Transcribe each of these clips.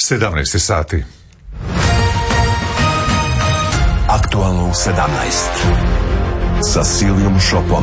17 sati. Aktualno u 17 sa Silvijom Šopom.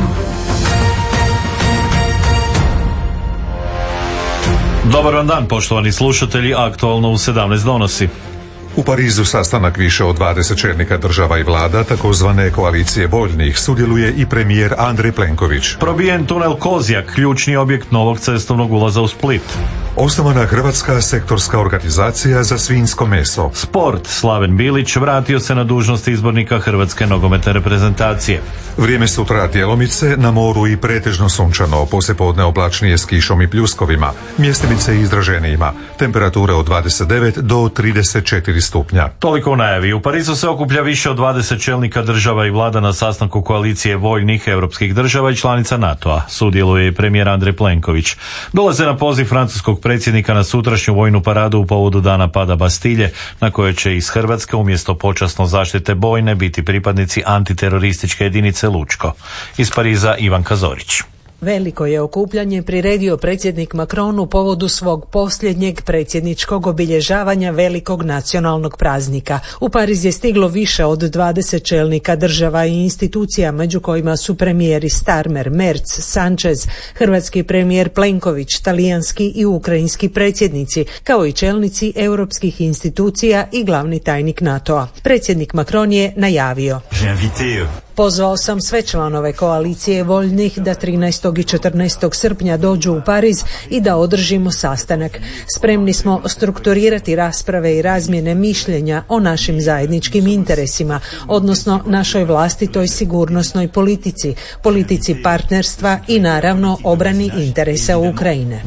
Dobar vam dan, poštovani slušatelji. Aktualno u 17 donosi. U Parizu sastanak više od 20 čelnika država i vlada takozvane koalicije voljnih sudjeluje i premijer Andrej Plenković. Probijen tunel Kozjak, ključni objekt novog cestovnog ulaza u Split. Osnovana Hrvatska sektorska organizacija za svinjsko meso. Sport, Slaven Bilić vratio se na dužnost izbornika Hrvatske nogometne reprezentacije. Vrijeme sutra djelomice, na moru i pretežno sunčano, poslijepodne oblačnije s kišom i pljuskovima, mjestimice izraženijima, temperature od 29 do 34 stupnja. Toliko u najavi. U Parizu se okuplja više od 20 čelnika država i vlada na sastanku koalicije voljnih europskih država i članica NATO-a. Sudjeluje i premijer Andrej Plenković. Dolaze na poziv francuskog predsjednika na sutrašnju vojnu paradu u povodu dana pada Bastilje, na kojoj će iz Hrvatske umjesto počasno zaštite bojne biti pripadnici antiterorističke jedinice Lučko. Iz Pariza Ivanka Zorić. Veliko je okupljanje priredio predsjednik Macron u povodu svog posljednjeg predsjedničkog obilježavanja velikog nacionalnog praznika. U Pariz je stiglo više od 20 čelnika država i institucija, među kojima su premijeri Starmer, Merz, Sanchez, hrvatski premijer Plenković, talijanski i ukrajinski predsjednici, kao i čelnici europskih institucija i glavni tajnik NATO-a. Predsjednik Macron je najavio: pozvao sam sve članove koalicije voljnih da 13. i 14. srpnja dođu u Pariz i da održimo sastanak. Spremni smo strukturirati rasprave i razmjene mišljenja o našim zajedničkim interesima, odnosno našoj vlastitoj sigurnosnoj politici, politici partnerstva i naravno obrani interesa Ukrajine.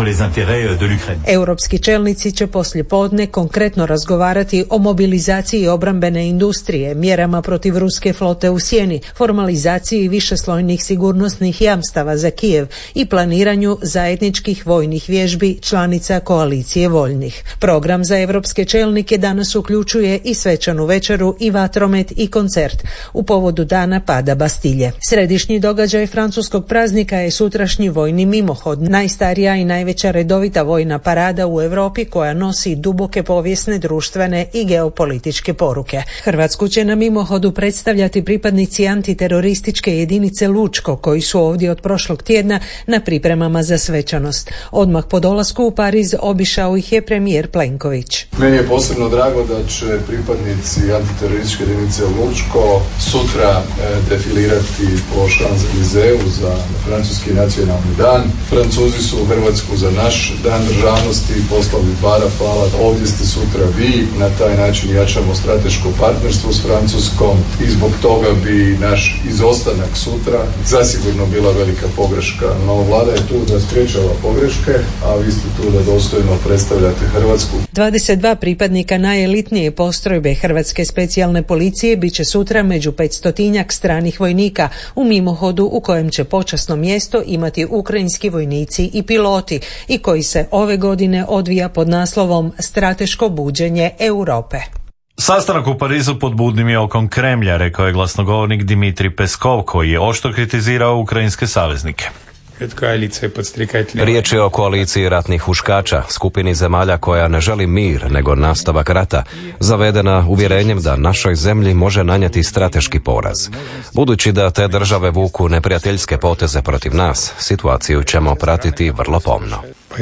Europski čelnici će poslijepodne konkretno razgovarati o mobilizaciji obrambene industrije, mjerama protiv ruske flote u Sjeni, formalizaciji višeslojnih sigurnosnih jamstava za Kijev i planiranju zajedničkih vojnih vježbi članica koalicije voljnih. Program za europske čelnike danas uključuje i svečanu večeru i vatromet i koncert u povodu dana pada Bastilje. Središnji događaj francuskog praznika je sutrašnji vojni mimohod, najstarija i najveća redovita vojna parada u Europi koja nosi duboke povijesne, društvene i geopolitičke poruke. Hrvatsku će na mimohodu predstavljati pripadnici antiterorističke jedinice Lučko, koji su ovdje od prošlog tjedna na pripremama za svečanost. Odmah po dolasku u Pariz obišao ih je premijer Plenković. Meni je posebno drago da će pripadnici antiterorističke jedinice Lučko sutra defilirati po Champs-Élysées za francuski nacionalni dan. Francuzi su u Hrvatsku za naš dan državnosti poslali 2 Rafala. Ovdje ste sutra vi. Na taj način jačamo strateško partnerstvo s Francuskom i zbog toga bi naš izostanak sutra zasigurno bila velika pogreška. No, vlada je tu da sprječava pogreške, a vi ste tu da dostojno predstavljate Hrvatsku. 22 pripadnika najelitnije postrojbe Hrvatske specijalne policije bit će sutra među 500-tinjak stranih vojnika u mimohodu u kojem će počasno mjesto imati ukrajinski vojnici i piloti i koji se ove godine odvija pod naslovom Strateško buđenje Europe. Sastanak u Parizu pod budnim je okom Kremlja, rekao je glasnogovornik Dmitrij Peskov, koji je oštro kritizirao ukrajinske saveznike. Riječ je o koaliciji ratnih huškača, skupini zemalja koja ne želi mir, nego nastavak rata, zavedena uvjerenjem da našoj zemlji može nanijeti strateški poraz. Budući da te države vuku neprijateljske poteze protiv nas, situaciju ćemo pratiti vrlo pomno.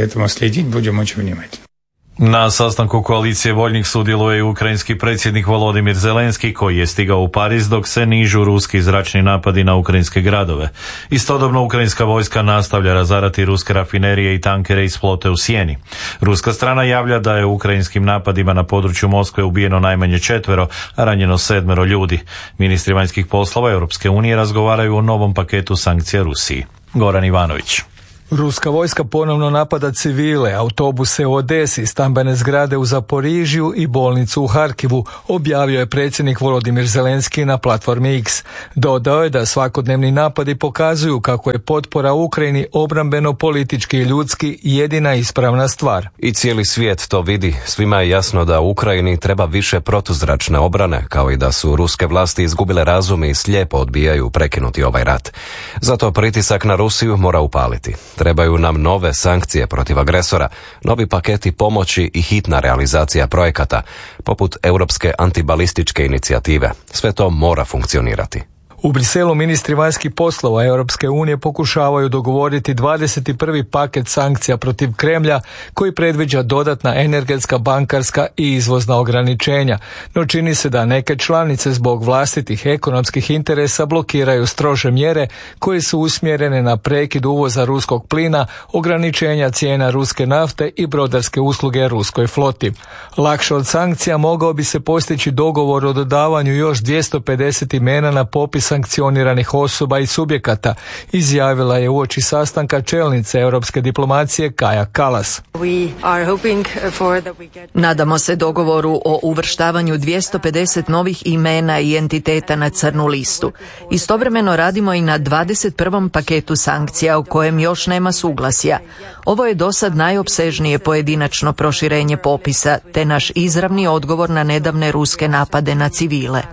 Na sastanku koalicije voljnih sudjeluje i ukrajinski predsjednik Volodimir Zelenski, koji je stigao u Pariz dok se nižu ruski zračni napadi na ukrajinske gradove. Istodobno ukrajinska vojska nastavlja razarati ruske rafinerije i tankere iz flote u Sjeni. Ruska strana javlja da je u ukrajinskim napadima na području Moskve ubijeno najmanje 4, a ranjeno 7 ljudi. Ministri vanjskih poslova Europske unije razgovaraju o novom paketu sankcija Rusiji. Goran Ivanović. Ruska vojska ponovno napada civile, autobuse u Odesi, stambene zgrade u Zaporižju i bolnicu u Harkivu, objavio je predsjednik Volodimir Zelenski na platformi X. Dodao je da svakodnevni napadi pokazuju kako je potpora Ukrajini obrambeno, politički i ljudski jedina ispravna stvar. I cijeli svijet to vidi. Svima je jasno da Ukrajini treba više protuzračne obrane, kao i da su ruske vlasti izgubile razum i slijepo odbijaju prekinuti ovaj rat. Zato pritisak na Rusiju mora upaliti. Trebaju nam nove sankcije protiv agresora, novi paketi pomoći i hitna realizacija projekata, poput Europske antibalističke inicijative. Sve to mora funkcionirati. U Briselu ministri vanjskih poslova Europske unije pokušavaju dogovoriti 21. paket sankcija protiv Kremlja koji predviđa dodatna energetska, bankarska i izvozna ograničenja, no čini se da neke članice zbog vlastitih ekonomskih interesa blokiraju strože mjere koje su usmjerene na prekid uvoza ruskog plina, ograničenja cijena ruske nafte i brodarske usluge ruskoj floti. Lakše od sankcija mogao bi se postići dogovor o dodavanju još 250 imena na popis sankcioniranih osoba i subjekata, izjavila je uoči sastanka čelnice europske diplomacije Kaja Kallas. Nadamo se dogovoru o uvrštavanju 250 novih imena i entiteta na crnu listu. Istovremeno radimo i na 21. paketu sankcija o kojem još nema suglasja. Ovo je dosad najopsežnije pojedinačno proširenje popisa, te naš izravni odgovor na nedavne ruske napade na civile.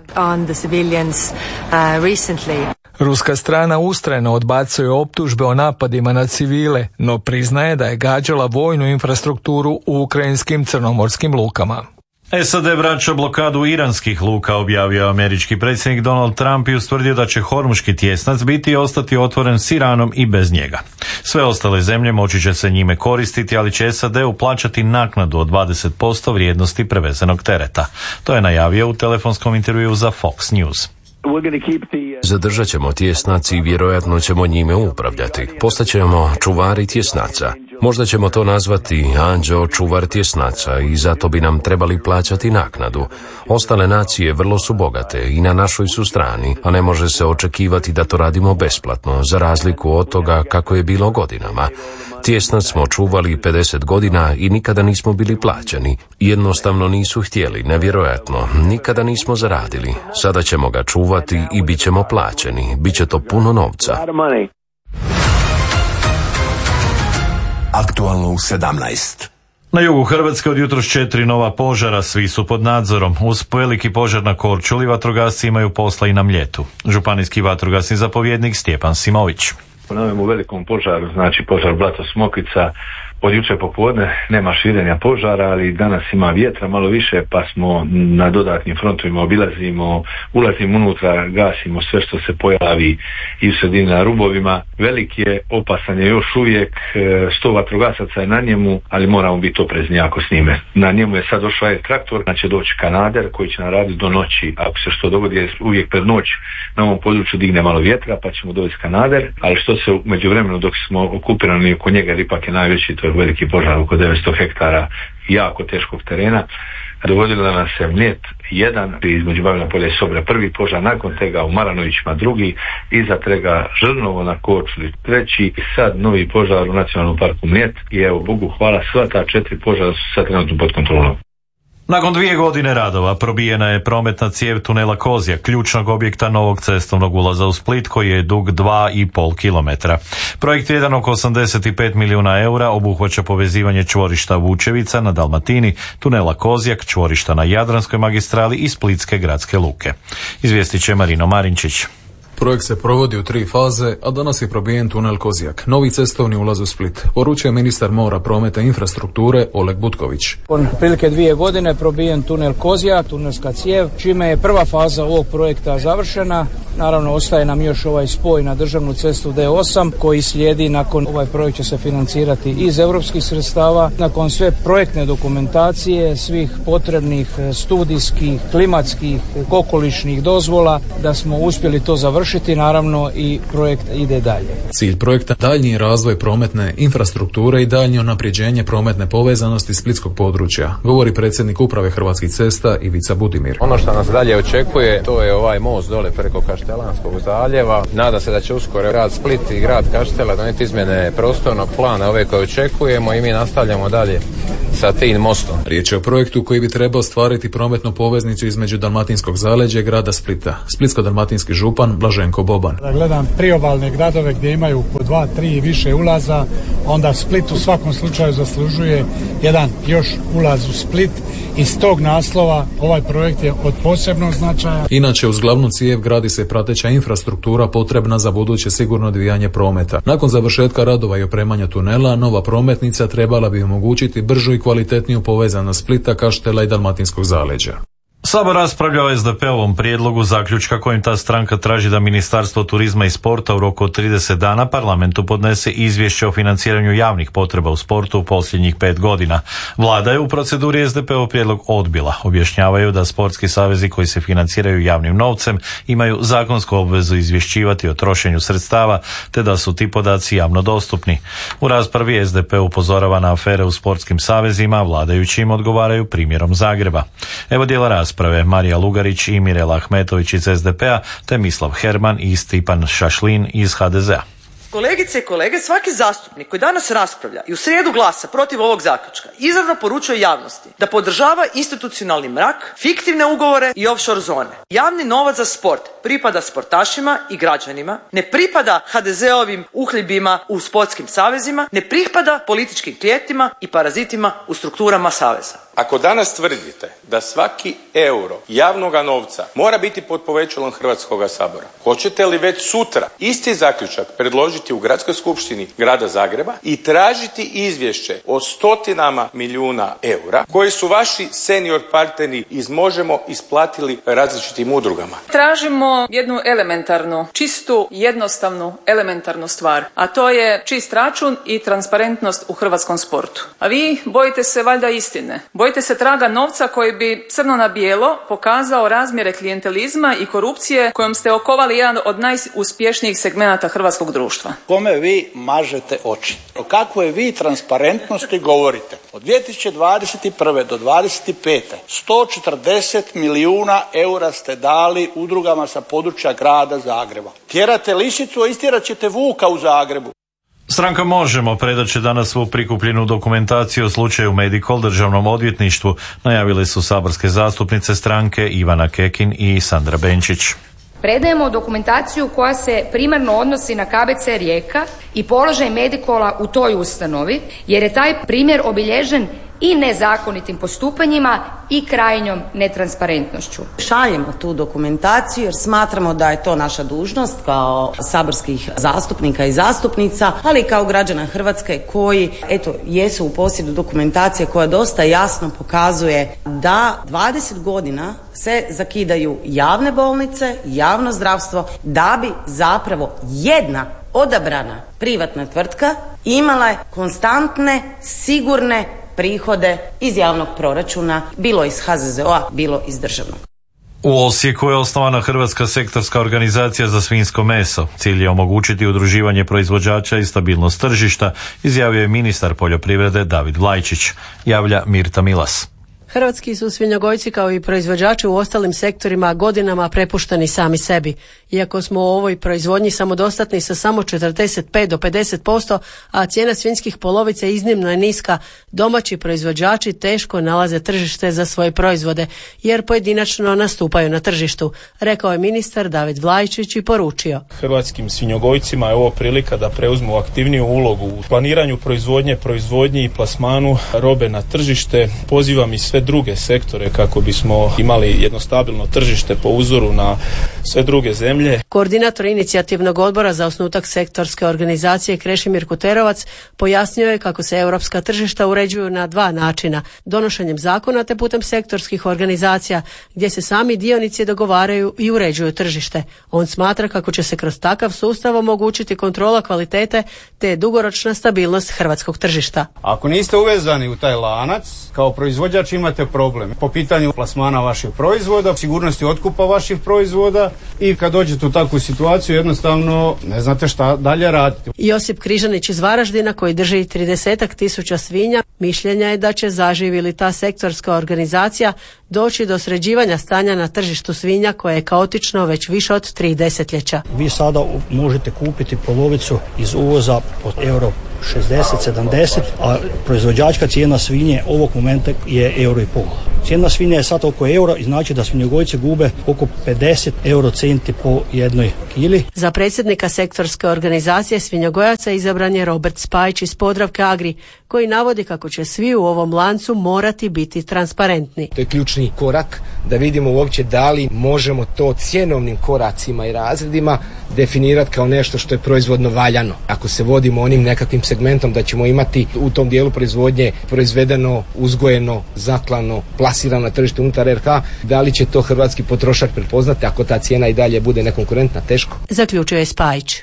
Ruska strana ustrajno odbacuje optužbe o napadima na civile, no priznaje da je gađala vojnu infrastrukturu u ukrajinskim crnomorskim lukama. SAD vraća blokadu iranskih luka, objavio američki predsjednik Donald Trump i ustvrdio da će Hormuški tjesnac biti i ostati otvoren s Iranom i bez njega. Sve ostale zemlje moći će se njime koristiti, ali će SAD-u plaćati naknadu od 20% vrijednosti prevezenog tereta. To je najavio u telefonskom intervjuu za Fox News. Zadržat ćemo tjesnac i vjerojatno ćemo njime upravljati. Postaćemo čuvari tjesnaca. Možda ćemo to nazvati anđeo čuvar tjesnaca i zato bi nam trebali plaćati naknadu. Ostale nacije vrlo su bogate i na našoj su strani, a ne može se očekivati da to radimo besplatno, za razliku od toga kako je bilo godinama. Tjesnac smo čuvali 50 godina i nikada nismo bili plaćani. Jednostavno nisu htjeli, nevjerojatno. Nikada nismo zaradili. Sada ćemo ga čuvati i bit ćemo plaćeni. Biće to puno novca. Aktualno u 17. Na jugu Hrvatske od jutros 4 nova požara, svi su pod nadzorom. Uz veliki požar na Korčuli vatrogasci imaju posla i na Mljetu. Županijski vatrogasni zapovjednik Stjepan Simović. U velikom požaru, znači požar Blato Smokvica, od jučer popodne nema širenja požara, ali danas ima vjetra malo više, pa smo na dodatnim frontovima ulazimo unutra, gasimo sve što se pojavi i u sredini na rubovima. Velik je, opasan je još uvijek, 100 vatrogasaca je na njemu, ali moramo biti oprezni jako s njime. Na njemu je sad došao traktor, znači doći kanader koji će naraditi do noći. Ako se što dogodi, uvijek pred noć na ovom području digne malo vjetra, pa ćemo dovesti kanader, ali što se među vremenu dok smo okupirani oko njega, jer ipak je najveći, to je veliki požar oko 900 hektara jako teškog terena, dogodilo nam se Mljet 1, između Bavina polja i Sobra prvi požar, nakon tega u Maranovićima drugi, iza tega Žrnovo na Korčuli treći i sad novi požar u Nacionalnom parku Mljet i evo Bogu hvala, sva ta 4 požara su sad trenutno pod kontrolom. Nakon 2 godine radova probijena je prometna cijev tunela Kozja, ključnog objekta novog cestovnog ulaza u Split koji je dug 2,5 km. Projekt vrijedan oko 85 milijuna eura obuhvaća povezivanje čvorišta Vučevica na Dalmatini, tunela Kozjak, čvorišta na Jadranskoj magistrali i Splitske gradske luke. Izvijestit će Marino Marinčić. Projekt se provodi u 3 faze, a danas je probijen tunel Kozjak, novi cestovni ulaz u Split. Poručuje ministar mora, prometa i infrastrukture Oleg Butković. Prilike 2 godine probijen tunel Kozjak, tunelska cijev, čime je prva faza ovog projekta završena. Naravno, ostaje nam još ovaj spoj na državnu cestu D8 koji slijedi nakon, ovaj projekt će se financirati iz europskih sredstava. Nakon sve projektne dokumentacije, svih potrebnih studijskih, klimatskih, okolišnih dozvola, da smo uspjeli to završiti, naravno i projekt ide dalje. Cilj projekta daljnji razvoj prometne infrastrukture i daljnje unapređenje prometne povezanosti splitskog područja, govori predsjednik uprave Hrvatskih cesta Ivica Budimir. Ono što nas dalje očekuje, to je ovaj most dole preko Kaštelanskog zaljeva. Nada se da će uskoro grad Split i grad Kaštela donijeti izmjene prostornog plana ove koje očekujemo i mi nastavljamo dalje sa tim mostom. Riječ je o projektu koji bi trebao stvariti prometnu poveznicu između dalmatinskog zaleđa i grada Splita. Splitsko-dalmatinski župan Blaženko Boban. Da gledam priobalne gradove gdje imaju po 2, 3 i više ulaza, onda Split u svakom slučaju zaslužuje jedan još ulaz u Split. Iz tog naslova ovaj projekt je od posebnog značaja. Inače, uz glavnu cijev gradi se prateća infrastruktura potrebna za buduće sigurno odvijanje prometa. Nakon završetka radova i opremanja tunela, nova prometnica trebala bi omogućiti bržu i kvalitetniju povezanost Splita, Kaštela i dalmatinskog zaleđa. Sabor raspravlja o SDP-ovom prijedlogu zaključka kojim ta stranka traži da Ministarstvo turizma i sporta u roku od 30 dana parlamentu podnese izvješće o financiranju javnih potreba u sportu u posljednjih 5 godina. Vlada je u proceduri SDP-ov prijedlog odbila. Objašnjavaju da sportski savezi koji se financiraju javnim novcem imaju zakonsku obvezu izvješćivati o trošenju sredstava, te da su ti podaci javno dostupni. U raspravi SDP upozorava na afere u sportskim savezima, vladajući im odgovaraju primjerom Zagreba. Evo dijela rasprave. Marija Lugarić i Mirela Ahmetović iz SDP-a te Mislav Herman i Stipan Šašlin iz HDZ-a. Kolegice i kolege, svaki zastupnik koji danas raspravlja i u srijedu glasa protiv ovog zaključka izravno poručuje javnosti da podržava institucionalni mrak, fiktivne ugovore i offshore zone. Javni novac za sport pripada sportašima i građanima, ne pripada HDZ-ovim uhljebima u sportskim savezima, ne pripada političkim klijentima i parazitima u strukturama saveza. Ako danas tvrdite da svaki euro javnoga novca mora biti pod povećalom Hrvatskoga sabora, hoćete li već sutra isti zaključak predložiti u Gradskoj skupštini Grada Zagreba i tražiti izvješće o stotinama milijuna eura koji su vaši senior partneri iz Možemo isplatili različitim udrugama? Tražimo jednu elementarnu, čistu, jednostavnu, elementarnu stvar, a to je čist račun i transparentnost u hrvatskom sportu. A vi bojite se valjda istine. Bojite se traga novca koji bi crno na bijelo pokazao razmjere klijentelizma i korupcije kojom ste okovali jedan od najuspješnijih segmenata hrvatskog društva. Kome vi mažete oči? O kakvoj vi transparentnosti govorite? Od 2021. do 2025. 140 milijuna eura ste dali udrugama sa područja grada Zagreba. Tjerate lisicu, a istjerat ćete vuka u Zagrebu. Stranka Možemo predat će danas svu prikupljenu dokumentaciju o slučaju Medikol Državnom odvjetništvu, najavile su saborske zastupnice stranke Ivana Kekin i Sandra Benčić. Predajemo dokumentaciju koja se primarno odnosi na KBC Rijeka i položaj Medikola u toj ustanovi, jer je taj primjer obilježen i nezakonitim postupanjima i krajnjom netransparentnošću. Šaljemo tu dokumentaciju jer smatramo da je to naša dužnost kao saborskih zastupnika i zastupnica, ali i kao građana Hrvatske koji jesu u posjedu dokumentacije koja dosta jasno pokazuje da 20 godina se zakidaju javne bolnice, javno zdravstvo, da bi zapravo jedna odabrana privatna tvrtka imala konstantne, sigurne prihode iz javnog proračuna, bilo iz HZZO-a, bilo iz državnog. U Osijeku je osnovana Hrvatska sektorska organizacija za svinjsko meso. Cilj je omogućiti udruživanje proizvođača i stabilnost tržišta, izjavio je ministar poljoprivrede David Vlajčić. Javlja Mirta Milas. Hrvatski su svinjogojci kao i proizvođači u ostalim sektorima godinama prepušteni sami sebi. Iako smo u ovoj proizvodnji samodostatni sa samo 45 do 50%, a cijena svinjskih polovica iznimno je niska, domaći proizvođači teško nalaze tržište za svoje proizvode, jer pojedinačno nastupaju na tržištu, rekao je ministar David Vlajčić i poručio. Hrvatskim svinjogojcima je ovo prilika da preuzmu aktivniju ulogu u planiranju proizvodnji i plasmanu robe na tržište. Pozivam i sve druge sektore kako bismo imali jedno stabilno tržište po uzoru na sve druge zemlje. Koordinator inicijativnog odbora za osnutak sektorske organizacije Krešimir Kuterovac pojasnio je kako se europska tržišta uređuju na dva načina: donošenjem zakona te putem sektorskih organizacija gdje se sami dionici dogovaraju i uređuju tržište. On smatra kako će se kroz takav sustav omogućiti kontrola kvalitete te dugoročna stabilnost hrvatskog tržišta. Ako niste uvezani u taj lanac, kao proizvođač imate problem po pitanju plasmana vaših proizvoda, sigurnosti otkupa vaših proizvoda i kad dođe dođete u takvu situaciju, jednostavno ne znate šta dalje raditi. Josip Križanić iz Varaždina, koji drži 30.000 svinja, mišljenja je da će, zaživi li ta sektorska organizacija, doći do sređivanja stanja na tržištu svinja koje je kaotično već više od 3 desetljeća. Vi sada možete kupiti polovicu iz uvoza po euro 60-70, a proizvođačka cijena svinje ovog momenta je €1,5. Cijena svinje je sad oko euro i znači da svinjogojci gube oko 50 eurocenti po jednoj kili. Za predsjednika sektorske organizacije svinjogojaca izabran je Robert Spajić iz Podravke Agri, koji navodi kako će svi u ovom lancu morati biti transparentni. To je ključni korak da vidimo uopće da li možemo to cjenovnim koracima i razredima definirati kao nešto što je proizvodno valjano. Ako se vodimo onim nekakvim segmentom da ćemo imati u tom dijelu proizvodnje proizvedeno, uzgojeno, zaklano, plasirano na tržište unutar RH, da li će to hrvatski potrošač prepoznati ako ta cijena i dalje bude nekonkurentna? Teško. Zaključio je Spajić.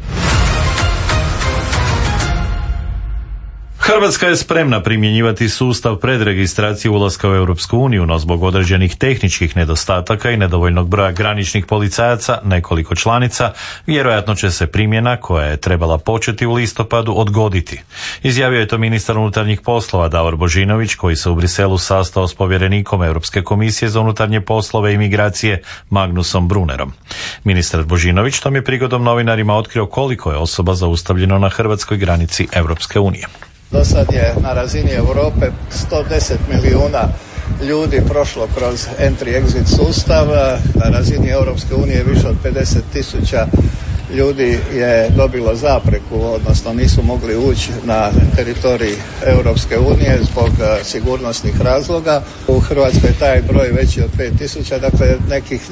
Hrvatska je spremna primjenjivati sustav predregistracije ulaska u Europsku uniju, no zbog određenih tehničkih nedostataka i nedovoljnog broja graničnih policajaca nekoliko članica, vjerojatno će se primjena koja je trebala početi u listopadu odgoditi. Izjavio je to ministar unutarnjih poslova Davor Božinović, koji se u Briselu sastao s povjerenikom Europske komisije za unutarnje poslove i migracije Magnusom Brunnerom. Ministar Božinović tom je prigodom novinarima otkrio koliko je osoba zaustavljeno na hrvatskoj granici Europske unije. Do sad je na razini Europe 110 milijuna ljudi prošlo kroz entry-exit sustav, na razini Europske unije više od 50.000 ljudi je dobilo zapreku, odnosno nisu mogli ući na teritorij Europske unije zbog sigurnosnih razloga. U Hrvatskoj je taj broj veći od 5.000, dakle nekih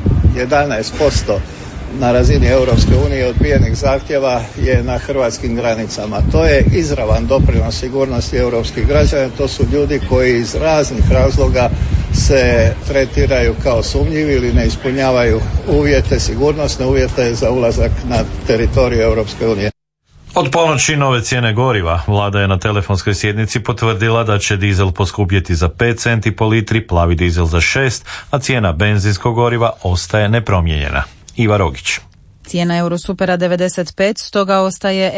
11% na razini Europske unije odbijenih zahtjeva je na hrvatskim granicama. To je izravan doprinos sigurnosti europskih građana. To su ljudi koji iz raznih razloga se tretiraju kao sumnjivi ili ne ispunjavaju uvjete, sigurnosne uvjete za ulazak na teritorij Europske unije. Od ponoći nove cijene goriva. Vlada je na telefonskoj sjednici potvrdila da će dizel poskupjeti za 5 centi po litri, plavi dizel za 6, a cijena benzinskog goriva ostaje nepromijenjena. Iva Rogić. Cijena Eurosupera 95, stoga ostaje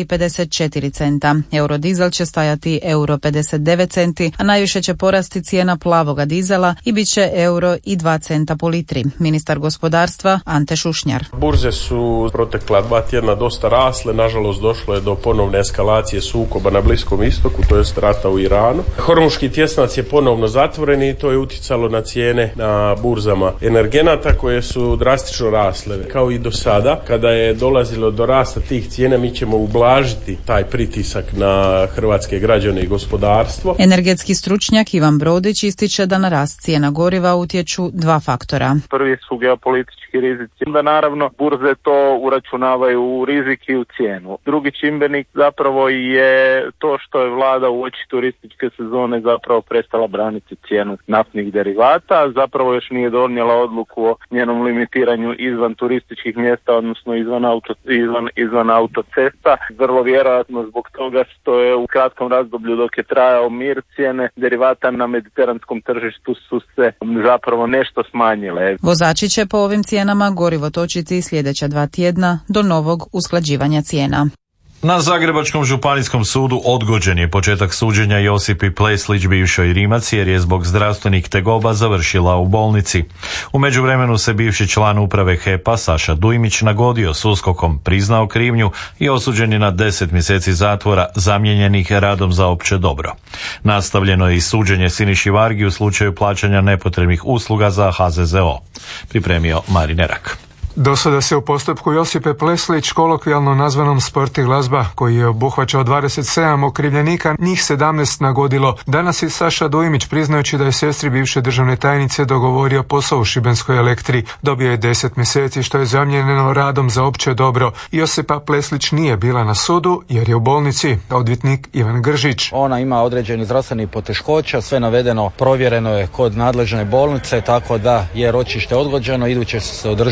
€1,54. Eurodizel će stajati €1,59, a najviše će porasti cijena plavoga dizela i bit će €1,02 po litri. Ministar gospodarstva Ante Šušnjar. Burze su protekla 2 tjedna dosta rasle, nažalost došlo je do ponovne eskalacije sukoba na Bliskom istoku, to jest rata u Iranu. Hormuški tjesnac je ponovno zatvoren i to je utjecalo na cijene na burzama energenata koje su drastično rasle, kao i do sada. Kada je dolazilo do rasta tih cijena, mi ćemo ublažiti taj pritisak na hrvatske građane i gospodarstvo. Energetski stručnjak Ivan Brodić ističe da na rast cijena goriva utječu 2 faktora. Prvi su geopolitički rizici, da naravno burze to uračunavaju u rizik i u cijenu. Drugi čimbenik zapravo je to što je vlada u oči turističke sezone zapravo prestala braniti cijenu naftnih derivata, zapravo još nije donijela odluku o njenom limitiranju izvan turističkih mjesta, odnosno izvan autocesta. Vrlo vjerojatno zbog toga što je u kratkom razdoblju dok je trajao mir, cijene derivata na mediteranskom tržištu su se zapravo nešto smanjile. Vozači će po ovim cijenama gorivo točiti sljedeća 2 tjedna do novog usklađivanja cijena. Na Zagrebačkom županijskom sudu odgođen je početak suđenja Josipi Pleslić, bivšoj Rimac, jer je zbog zdravstvenih tegoba završila u bolnici. U međuvremenu se bivši član uprave HEP-a Saša Dujmić nagodio s USKOK-om, priznao krivnju i osuđen je na 10 mjeseci zatvora zamijenjenih radom za opće dobro. Nastavljeno je i suđenje Siniši Vargi u slučaju plaćanja nepotrebnih usluga za HZZO. Pripremio Marin Erak. Do sada se u postupku Josipe Pleslić, kolokvijalno nazvanom Sport i glazba, koji je obuhvaćao 27 okrivljenika, njih 17 nagodilo. Danas je Saša Dujmić, priznajući da je sestri bivše državne tajnice dogovorio posao u Šibenskoj Elektri. Dobio je 10 mjeseci, što je zamijenjeno radom za opće dobro. Josipa Pleslić nije bila na sudu jer je u bolnici. Odvjetnik Ivan Gržić. Ona ima određeni zdravstveni poteškoća, sve navedeno provjereno je kod nadležne bolnice, tako da je ročište odgođeno, iduće se održati 1.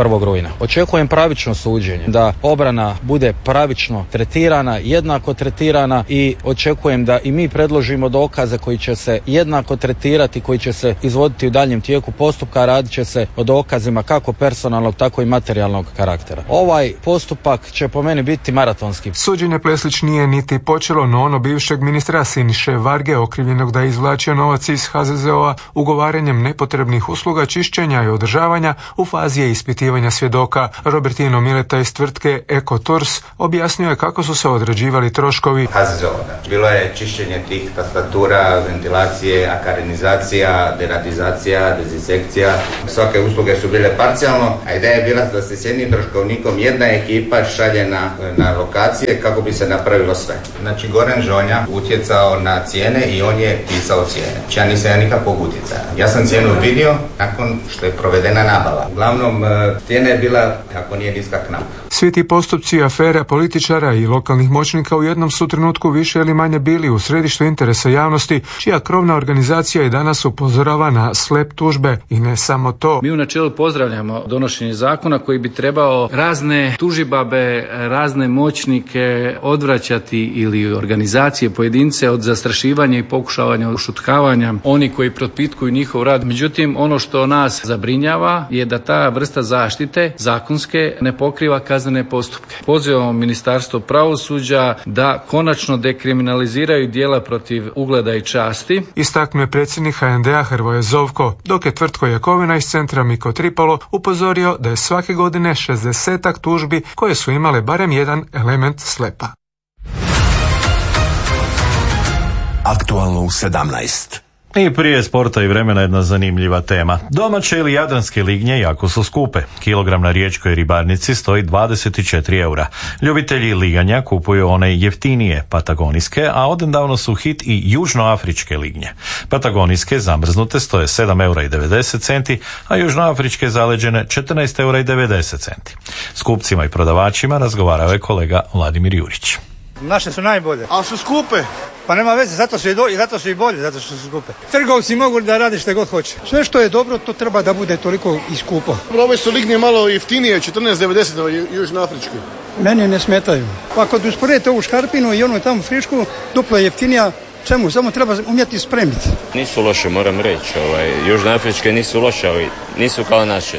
1. rujna. Očekujem pravično suđenje, da obrana bude pravično tretirana, jednako tretirana i očekujem da i mi predložimo dokaze koji će se jednako tretirati, koji će se izvoditi u daljem tijeku postupka, radit će se o dokazima kako personalnog, tako i materijalnog karaktera. Ovaj postupak će po meni biti maratonski. Suđenje Pleslić nije niti počelo, no ono bivšeg ministra Siniše Varge, okrivljenog da je izvlačio novac iz HZZO-a ugovaranjem nepotrebnih usluga čišćenja i održavanja, u fazi je ispitivanja svjedoka. Robertino Mileta iz tvrtke Ecotors objasnio je kako su se određivali troškovi. HZZO-a. Bilo je čišćenje tih tastatura, ventilacije, akarinizacija, deratizacija, dezinsekcija. Svake usluge su bile parcijalno, a ideja je bila da se s jednim troškovnikom jedna ekipa šalje na lokacije kako bi se napravilo sve. Znači Goran Žonja utjecao na cijene i on je pisao cijene. Ja nisam nikakvog utjecaja. Ja sam cijenu vidio nakon što je provedena nabava. Uglavnom, cijena je bila kako nije niska k nama. Svi ti postupci, afera političara i lokalnih moćnika u jednom su trenutku više ili manje bili u središtu interesa javnosti, čija krovna organizacija i danas upozorava na slep tužbe. I ne samo to. Mi u načelu pozdravljamo donošenje zakona koji bi trebao razne tužibabe, razne moćnike odvraćati ili organizacije, pojedince od zastrašivanja i pokušavanja ušutkavanja oni koji propitkuju njihov rad. Međutim, ono što nas zabrinjava je da ta vrsta zaštite zakonske ne pokriva kaznene postupke. Pozivamo Ministarstvo pravosuđa da konačno dekriminaliziraju djela protiv ugleda i časti. Istaknuo je predsjednik HND-a Hrvoje Zovko, dok je Tvrtko Jakovina iz centra Miko Tripalo upozorio da je svake godine 60-ak tužbi koje su imale barem jedan element slepa. Aktualno u 17. I prije sporta i vremena jedna zanimljiva tema. Domaće ili jadranske lignje jako su skupe. Kilogram na riječkoj ribarnici stoji 24 eura. Ljubitelji liganja kupuju one jeftinije patagonijske, a odnedavno su hit i južnoafričke lignje. Patagonijske zamrznute stoje 7 eura i 90 centi, a južnoafričke zaleđene 14 eura i 90 centi. S kupcima i prodavačima razgovarao je kolega Vladimir Jurić. Naše su najbolje, ali su skupe. Pa nema veze, zato su i bolje, zato što su skupe. Trgovci mogu da rade što god hoće. Sve što je dobro, to treba da bude toliko i skupo. Ove su lignje malo jeftinije, 14,90 južnoafrički. Meni ne smetaju. Pa kad usporedite ovu škarpinu i onu tamo frišku, duplo je jeftinija. Čemu? Samo treba umjeti spremiti. Nisu loše, moram reći. Južnoafričke nisu loše, ali nisu kao naše.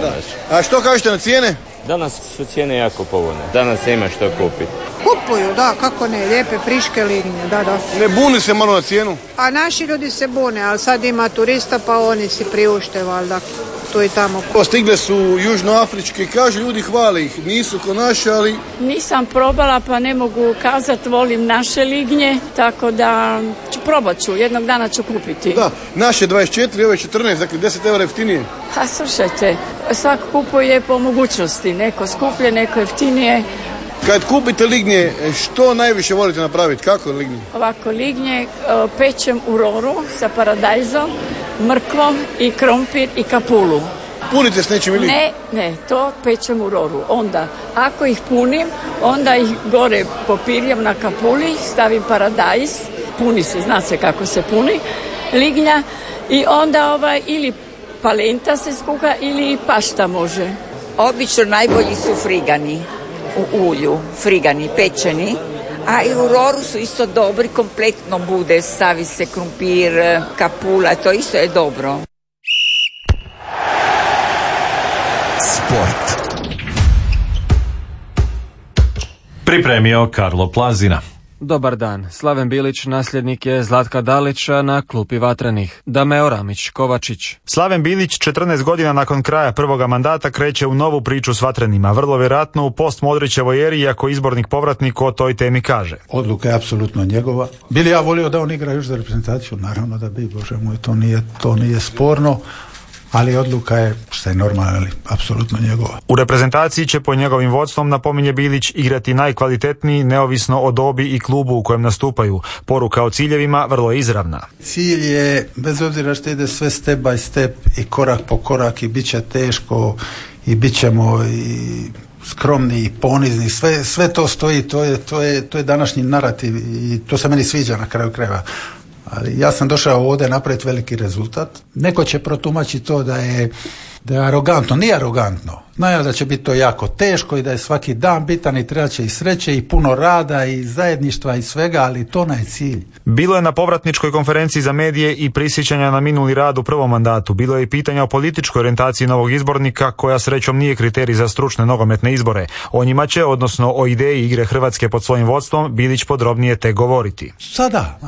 A što kažete na cijene? Danas su cijene jako povoljne. Danas ima što kupiti. Kupuju, da, kako ne, lijepe friške lignje, da. Ne buni se malo na cijenu? A naši ljudi se bune, ali sad ima turista pa oni si priušte, valjda, tu i tamo. Stigle su južnoafričke, kažu ljudi hvale ih, nisu ko naše, ali... Nisam probala pa ne mogu kazati, volim naše lignje, tako da probat ću, jednog dana ću kupiti. Da, naše 24, ove 14, dakle 10 eura jeftinije. A slušajte, svak kupuje po mogućnosti, neko skuplje, neko jeftinije. Kad kupite lignje, što najviše volite napraviti? Kako lignje? Ovako, lignje pečem u roru sa paradajzom, mrkvom i krompir i kapulu. Punite s nečim ili? Ne, to pečem u roru. Onda, ako ih punim, onda ih gore popirjam na kapuli, stavim paradajz, puni se, zna se kako se puni, lignja i onda ili palenta se skuha ili pašta može. Obično najbolji su frigani. U ulju, frigani, pečeni, a i u roru su isto dobri, kompletno bude, stavi se krumpir, kapula, to isto je dobro. Sport. Pripremio Karlo Plazina. Dobar dan. Slaven Bilić nasljednik je Zlatka Dalića na klupi Vatrenih. Dameo Ramić Kovačić. Slaven Bilić 14 godina nakon kraja prvoga mandata kreće u novu priču s Vatrenima, vrlo vjerojatno u post-Modrićevoj eri, iako izbornik povratnik o toj temi kaže. Odluka je apsolutno njegova. Bili ja volio da on igra još za reprezentaciju, naravno da bi, bože moj, to nije sporno. Ali odluka je, što je normalno, ali apsolutno njegova. U reprezentaciji će po njegovim vodstvom, napominje Bilić, igrati najkvalitetniji neovisno o dobi i klubu u kojem nastupaju. Poruka o ciljevima vrlo je izravna. Cilj je, bez obzira što ide sve step by step i korak po korak i bit će teško i bit ćemo i skromni i ponizni, sve to stoji, to je današnji narativ i to se meni sviđa na kraju krajeva. Ali ja sam došao ovdje napraviti veliki rezultat. Neko će protumačiti to Da je arogantno, nije arogantno. Znaju da će biti to jako teško i da je svaki dan bitan i treba će i sreće i puno rada i zajedništva i svega, ali to je cilj. Bilo je na povratničkoj konferenciji za medije i prisjećanja na minuli rad u prvom mandatu. Bilo je i pitanja o političkoj orijentaciji novog izbornika, koja srećom nije kriterij za stručne nogometne izbore. O njima će, odnosno o ideji igre Hrvatske pod svojim vodstvom, Bilić podrobnije te govoriti. Sada,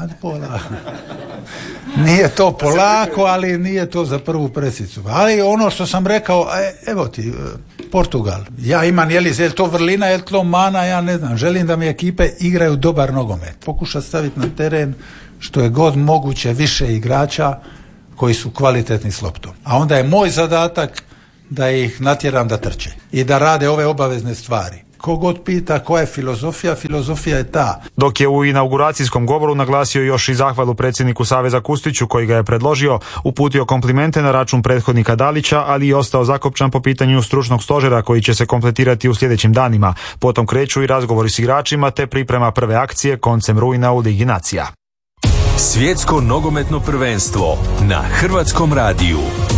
nije to polako, ali nije to za prvu presicu. Ali ono što sam rekao, evo ti, Portugal. Ja imam, je li to vrlina, je li to mana, ja ne znam. Želim da mi ekipe igraju dobar nogomet. Pokuša staviti na teren što je god moguće više igrača koji su kvalitetni s loptom. A onda je moj zadatak da ih natjeram da trče i da rade ove obavezne stvari. Kogod pita koja je filozofija, filozofija je ta. Dok je u inauguracijskom govoru naglasio još i zahvalu predsjedniku Saveza Kustiću, koji ga je predložio, uputio komplimente na račun prethodnika Dalića, ali i ostao zakopčan po pitanju stručnog stožera koji će se kompletirati u sljedećim danima. Potom kreću i razgovori s igračima te priprema prve akcije koncem rujna u Ligi nacija. Svjetsko nogometno prvenstvo na Hrvatskom radiju.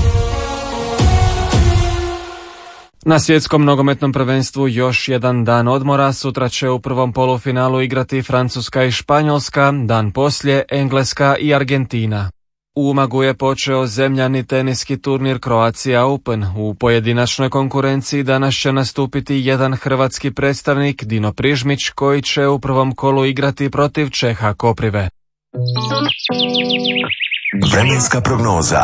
Na svjetskom nogometnom prvenstvu još jedan dan odmora. Sutra će u prvom polufinalu igrati Francuska i Španjolska, dan poslije Engleska i Argentina. U Umagu je počeo zemljani teniski turnir Croatia Open. U pojedinačnoj konkurenciji danas će nastupiti jedan hrvatski predstavnik, Dino Prižmić, koji će u prvom kolu igrati protiv Čeha Koprive. Vremenska prognoza.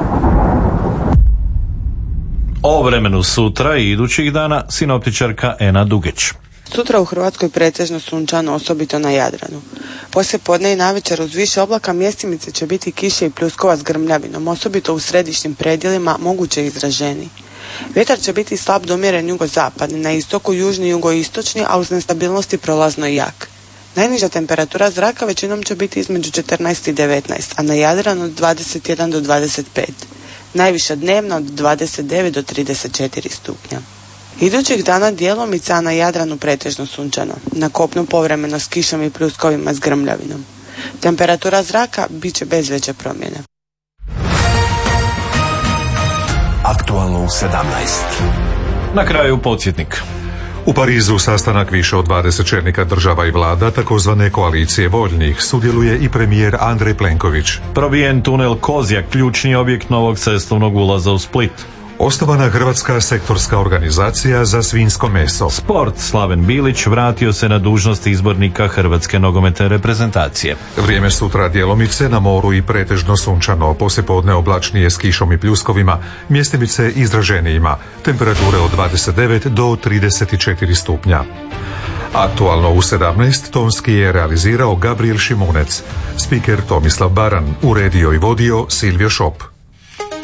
O vremenu sutra i idućih dana sinoptičarka Ena Dugeć. Sutra u Hrvatskoj pretežno sunčano, osobito na Jadranu. Poslije podne i navečer uz više oblaka mjestimice će biti kiše i pljuskova s grmljavinom, osobito u središnjim predjelima, moguće izraženi. Vjetar će biti slab do umjeren jugozapadni, na istoku južni i jugoistočni, a uz nestabilnosti prolazno i jak. Najniža temperatura zraka većinom će biti između 14 i 19, a na Jadranu od 21 do 25. Najviša dnevna od 29 do 34 stupnja. Idućih dana djelomice, a na Jadranu pretežno sunčano. Na kopnu povremeno s kišom i pljuskovima s grmljavinom. Temperatura zraka bit će bez veće promjene. Aktualno u 17. Na kraju podsjetnik. U Parizu sastanak više od 20 čelnika država i vlada takozvane koalicije voljnih, sudjeluje i premijer Andrej Plenković. Probijen tunel Kozjak, ključni objekt novog cestovnog ulaza u Split. Osnovana Hrvatska sektorska organizacija za svinjsko meso. Sport, Slaven Bilić vratio se na dužnost izbornika Hrvatske nogometne reprezentacije. Vrijeme sutra djelomice, na moru i pretežno sunčano, poslijepodne oblačnije s kišom i pljuskovima, mjestimice izraženijima, temperature od 29 do 34 stupnja. Aktualno u 17 tonski je realizirao Gabriel Šimunec, spiker Tomislav Baran, uredio i vodio Silvio Šop.